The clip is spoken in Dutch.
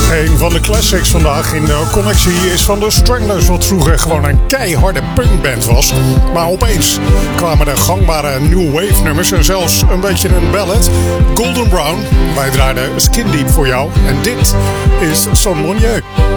Een van de classics vandaag in de connectie is van de Stranglers, wat vroeger gewoon een keiharde punkband was. Maar opeens kwamen er gangbare new wave nummers en zelfs een beetje een ballad. Golden Brown, wij draaiden Skin Deep voor jou en dit is Son Monnier.